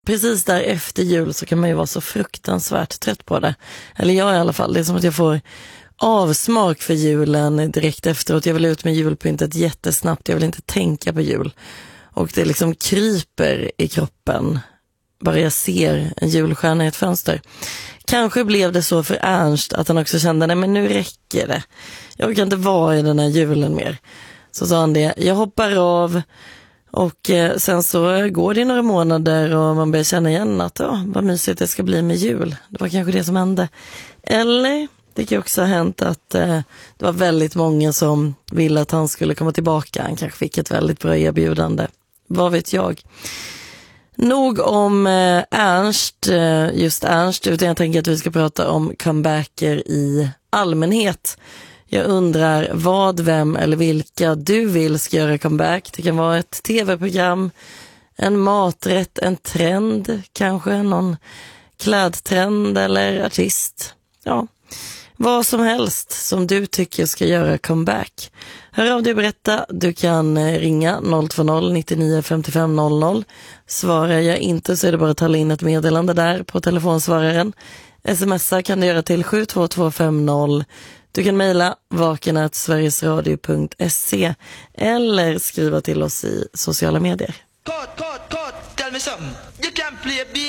precis där efter jul så kan man ju vara så fruktansvärt trött på det. Eller jag i alla fall. Det är som att jag får avsmak för julen direkt efteråt. Jag vill ut med julpyntet jättesnabbt. Jag vill inte tänka på jul. Och det liksom kryper i kroppen. Bara jag ser en julstjärna i ett fönster. Kanske blev det så för Ernst att han också kände, nej men nu räcker det. Jag kan inte vara i den här julen mer. Så sa han det, jag hoppar av. Och sen så går det några månader och man börjar känna igen att vad mysigt det ska bli med jul. Det var kanske det som hände. Eller det kan också ha hänt att det var väldigt många som ville att han skulle komma tillbaka. Han kanske fick ett väldigt bra erbjudande. Vad vet jag? Nog om Ernst, just Ernst, utan jag tänker att vi ska prata om comebacker i allmänhet. Jag undrar vad, vem eller vilka du vill ska göra comeback. Det kan vara ett tv-program, en maträtt, en trend, kanske någon klädtrend eller artist. Ja, vad som helst som du tycker ska göra comeback. Hör av dig och berätta. Du kan ringa 020 99 55 00. Svarar jag inte så är det bara att tala in ett meddelande där på telefonsvararen. Smsa kan du göra till 72250. Du kan mejla vaken@sverigesradio.se eller skriva till oss i sociala medier. Tell me something. You can't play